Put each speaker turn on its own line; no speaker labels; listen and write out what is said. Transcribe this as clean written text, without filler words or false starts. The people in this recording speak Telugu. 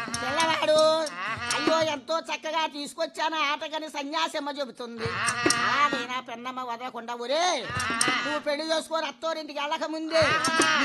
పిల్లవాడు అయ్యో ఎంతో చక్కగా తీసుకొచ్చాను ఆటగాని సన్యాసమ్మ చెబుతుంది. అలాగైనా పెన్నమ్మ వదలకుండా ఒరే నువ్వు పెళ్లి చేసుకోని అత్తోరింటికి వెళ్ళక ముందే